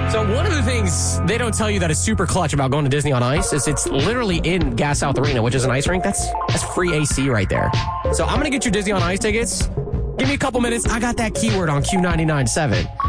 So one of the things they don't tell you that is super clutch about going to Disney on Ice is it's literally in Gas South Arena, which is an ice rink. That's free AC right there. So I'm going to get you Disney on Ice tickets. Give me a couple minutes. I got that keyword on Q99.7.